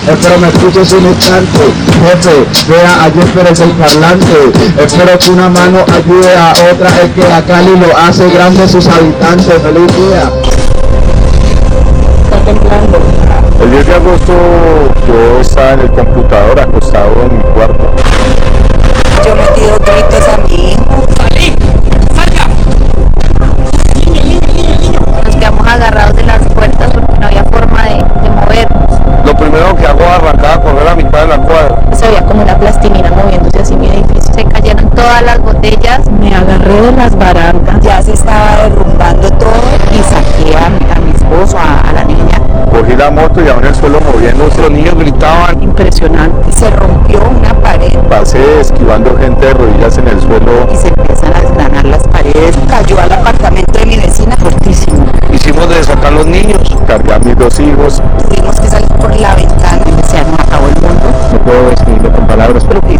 espero me escuches un instante. Jefe, vea, allí esperes el parlante. Espero que una mano ayude a otra, es que a Cali lo hace grande sus habitantes. ¡Feliz día! Está temblando. El 10 de agosto yo estaba en el computador acostado en mi cuarto. Yo metí dos gritos a mi hijo. ¡Salí! ¡Salga! Nos quedamos agarrados de las puertas porque no había forma de movernos. Lo primero que hago es arrancar a correr a mitad de la cuadra. Se veía como una plastilina moviéndose así en mi edificio. Se cayeron todas las botellas. Me agarré de las barandas. Ya se estaba derrumbando todo y saqué a mi esposo, a la niña. Cogí la moto y aún el suelo moviéndose, los niños gritaban. Impresionante. Se rompió una pared Pasé esquivando gente de rodillas en el suelo. y se empiezan a desgranar las paredes. Cayó al apartamento de mi vecina fortísimo. Hicimos de sacar los niños. Cargué a mis dos hijos. Tuvimos que salir por la ventana y se nos acabó el mundo. No puedo describirlo con palabras, pero Lo que